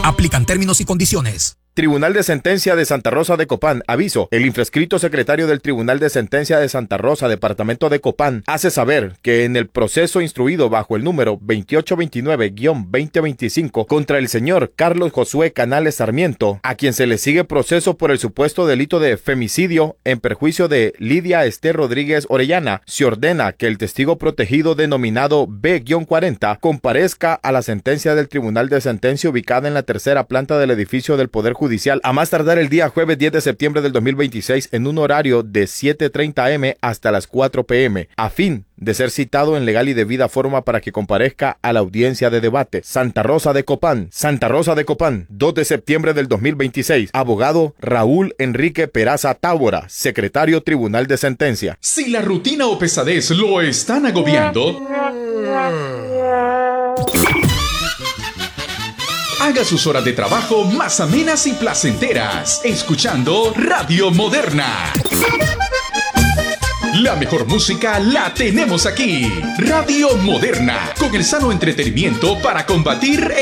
Aplican términos y condiciones. Tribunal de Sentencia de Santa Rosa de Copán. Aviso. El infrescrito secretario del Tribunal de Sentencia de Santa Rosa, Departamento de Copán, hace saber que en el proceso instruido bajo el número 2829-2025 contra el señor Carlos Josué Canales Sarmiento, a quien se le sigue proceso por el supuesto delito de femicidio en perjuicio de Lidia Esther Rodríguez Orellana, se ordena que el testigo protegido denominado B-40 comparezca a la sentencia del Tribunal de Sentencia ubicada en la tercera planta del edificio del Poder Judicial a más tardar el día jueves 10 de septiembre del 2026 en un horario de 7:30 am hasta las 4 pm, a fin de ser citado en legal y debida forma para que comparezca a la audiencia de debate. Santa Rosa de Copán, 2 de septiembre del 2026. Abogado Raúl Enrique Peraza Tábora, secretario Tribunal de Sentencia. Si la rutina o pesadez lo están agobiando, haga sus horas de trabajo más amenas y placenteras, escuchando Radio Moderna. La mejor música la tenemos aquí. Radio Moderna, con el sano entretenimiento para combatir